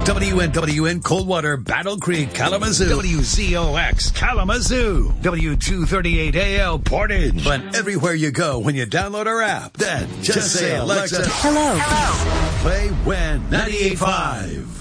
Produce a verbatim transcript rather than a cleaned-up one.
W N W N Coldwater, Battle Creek, Kalamazoo. W Z O X Kalamazoo. W two thirty-eight A L Portage. But everywhere you go when you download our app, then just, just say, Alexa, hello. Hello. Play W E N ninety-eight point five.